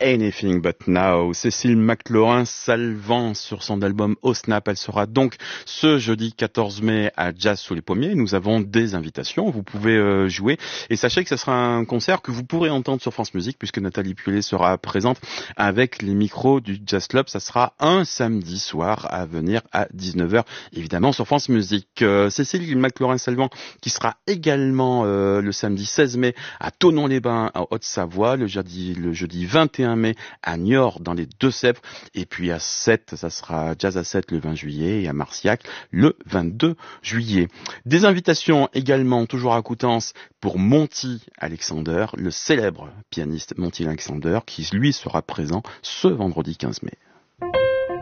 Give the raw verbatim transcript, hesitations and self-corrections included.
Anything But Now. Cécile McLaurin-Salvant sur son album Au Snap. Elle sera donc ce jeudi quatorze mai à Jazz sous les Pommiers. Nous avons des invitations. Vous pouvez euh, jouer. Et sachez que ce sera un concert que vous pourrez entendre sur France Musique puisque Nathalie Puelet sera présente avec les micros du Jazz Club. Ça sera un samedi soir à venir à dix-neuf heures, évidemment, sur France Musique. Euh, Cécile McLaurin-Salvant qui sera également euh, le samedi seize mai à Thonon-les-Bains en Haute-Savoie, le jeudi, le jeudi vingt et un mai à Niort dans les Deux-Sèvres, et puis à Sète, ça sera Jazz à Sète le vingt juillet et à Marciac le vingt-deux juillet. Des invitations également, toujours à Coutances, pour Monty Alexander, le célèbre pianiste Monty Alexander, qui lui sera présent ce vendredi quinze mai.